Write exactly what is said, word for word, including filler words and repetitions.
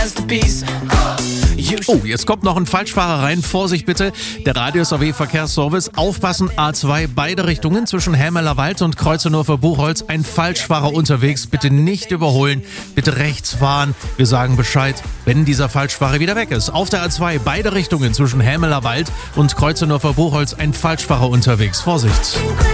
Oh, jetzt kommt noch ein Falschfahrer rein. Vorsicht bitte. Der Radius A W Verkehrsservice. Aufpassen, A zwei, beide Richtungen zwischen Hämeler Wald und Kreuzenurfer Buchholz. Ein Falschfahrer unterwegs. Bitte nicht überholen. Bitte rechts fahren. Wir sagen Bescheid, wenn dieser Falschfahrer wieder weg ist. Auf der A zwei, beide Richtungen zwischen Hämeler Wald und Kreuzenurfer Buchholz. Ein Falschfahrer unterwegs. Vorsicht.